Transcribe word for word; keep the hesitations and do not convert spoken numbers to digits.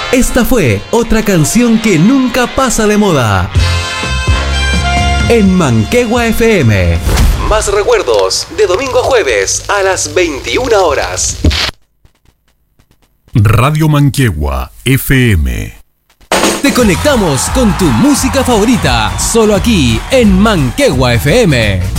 Esta fue otra canción que nunca pasa de moda. En Manquehue F M. Más recuerdos de domingo a jueves a las veintiuna horas. Radio Manquehue F M. Te conectamos con tu música favorita, solo aquí en Manquehue F M.